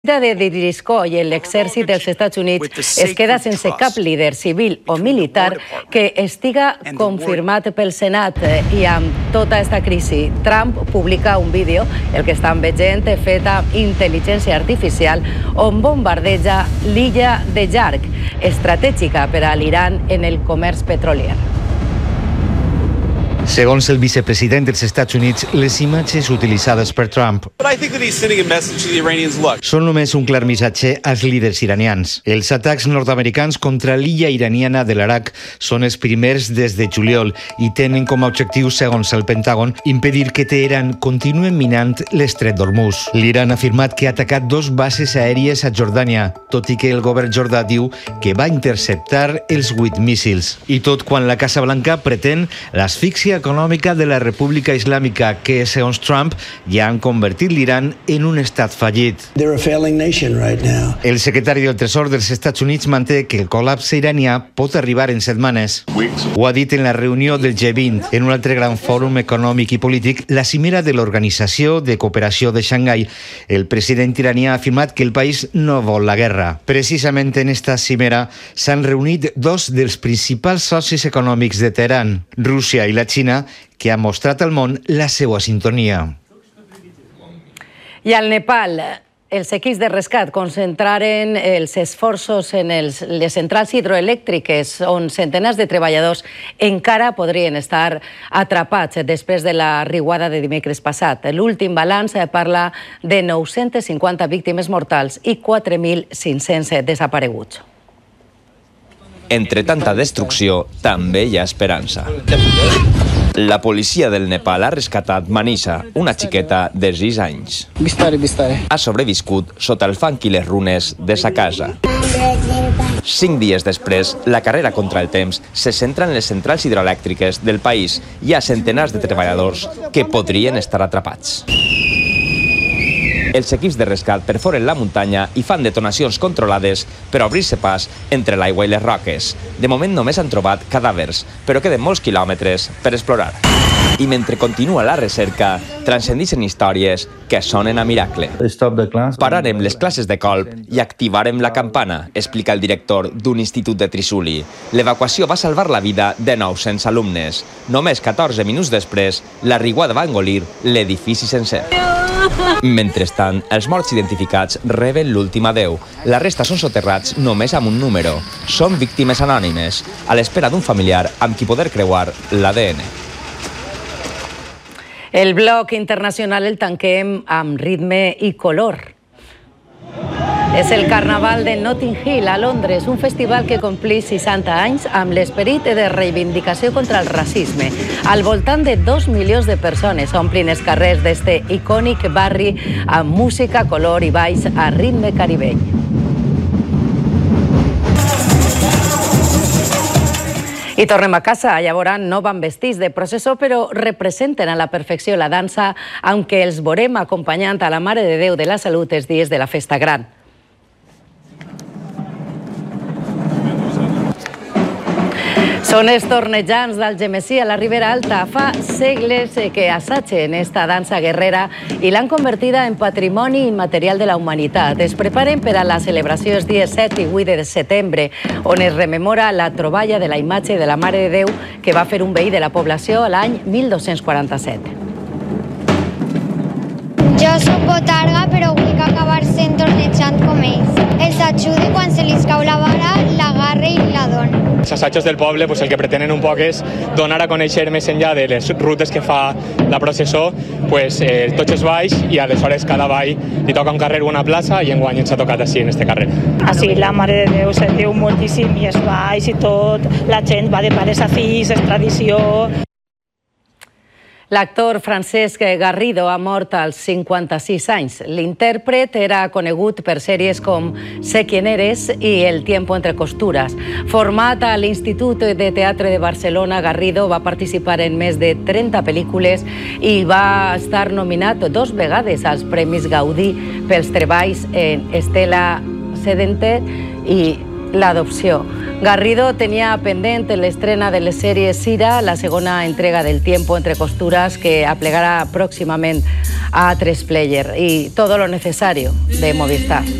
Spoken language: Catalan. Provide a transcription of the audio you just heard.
de Driscoll i l'exèrcit dels Estats Units es queda sense cap líder civil o militar que estiga confirmat pel Senat. I amb tota aquesta crisi, Trump publica un vídeo, el que estan veient, fet amb intel·ligència artificial, on bombardeja l'illa de Yark, estratègica per a l'Iran en el comerç petrolier. Segons el vicepresident dels Estats Units, les imatges utilitzades per Trump són només un clar missatge als líders iranians. Els atacs nord-americans contra l'illa iraniana de l'Iraq són els primers des de juliol i tenen com a objectiu, segons el Pentàgon, impedir que Teheran continue minant l'estret d'Hormuz. L'Iran ha afirmat que ha atacat 2 bases aèries a Jordània, tot i que el govern jordà diu que va interceptar els 8 míssils. I tot quan la Casa Blanca pretén l'asfíxia econòmica de la República Islàmica, que, segons Trump, ja han convertit l'Iran en un estat fallit. El secretari del Tresor dels Estats Units manté que el col·lapse iranià pot arribar en setmanes. Ho ha dit en la reunió del G20, en un altre gran fòrum econòmic i polític, la cimera de l'Organització de Cooperació de Xangai. El president iranià ha afirmat que el país no vol la guerra. Precisament en esta cimera s'han reunit 2 dels principals socis econòmics de Teheran, Rússia i la Xina, que ha mostrat al món la seva sintonia. I al Nepal, els equips de rescat concentraren els esforços en les centrals hidroelèctriques, on centenars de treballadors encara podrien estar atrapats després de la riuada de dimecres passat. L'últim balanç parla de 950 víctimes mortals i 4.500 desapareguts. Entre tanta destrucció, també hi ha esperança. La policia del Nepal ha rescatat Manisha, una xiqueta de 6 anys. Ha sobreviscut sota el fang i les runes de sa casa. 5 dies després, la carrera contra el temps se centra en les centrals hidroelèctriques del país. Hi ha centenars de treballadors que podrien estar atrapats. Els equips de rescat perforen la muntanya i fan detonacions controlades per obrir-se pas entre l'aigua i les roques. De moment només han trobat cadàvers, però queden molts quilòmetres per explorar. I mentre continua la recerca, transcendeixen històries que sonen a miracle. Pararem les classes de colp i activarem la campana, explica el director d'un institut de Trisuli. L'evacuació va salvar la vida de 900 alumnes. Només 14 minuts després, la riuada va engolir l'edifici sencer. Mentrestant, els morts identificats reben l'últim adeu. La resta són soterrats només amb un número. Són víctimes anònimes, a l'espera d'un familiar amb qui poder creuar l'ADN. El bloc internacional el tanquem amb ritme i color. És el Carnaval de Notting Hill a Londres, un festival que compleix 60 anys amb l'esperit de reivindicació contra el racisme. Al voltant de 2 milions de persones omplin els carrers d'este icònic barri amb música, color i balls a ritme caribeny. I tornem a casa. Llavors no van vestits de processó, però representen a la perfecció la dansa, aunque els veurem acompanyant a la Mare de Déu de la Salut els dies de la festa gran. Són els tornejants d'Algemesí a la Ribera Alta. Fa segles que assagen esta dansa guerrera i l'han convertida en patrimoni immaterial de la humanitat. Es preparen per a la celebració els dies 7 i 8 de setembre, on es rememora la troballa de la imatge de la Mare de Déu que va fer un veí de la població l'any 1247. Jo soc botarga, però vull acabar sent tornejant com ells. Els ajude quan se li cau la vara, l'agarre i la dona. Els assajos del poble el que pretenen un poc és donar a conèixer més enllà de les rutes que fa la processó tots els balls, i aleshores cada ball li toca un carrer o una plaça, i enguany ens ha tocat així en este carrer. Així la Mare de Déu sentiu moltíssim, i els balls i tot, la gent va de pares a fills, és tradició. L'actor Francesc Garrido ha mort als 56 anys. L'intèrpret era conegut per sèries com Sé quién eres i El tiempo entre costuras. Format a l'Institut de Teatre de Barcelona, Garrido va participar en més de 30 pel·lícules i va estar nominat 2 vegades als Premis Gaudí pels treballs en Estela Sedente i L'adopció. Garrido tenia pendent l'estrena de les sèries Sira, la segona entrega del Tiempo entre costuras, que aplegarà pròximament a A3 Player, y Todo lo necesario de Movistar.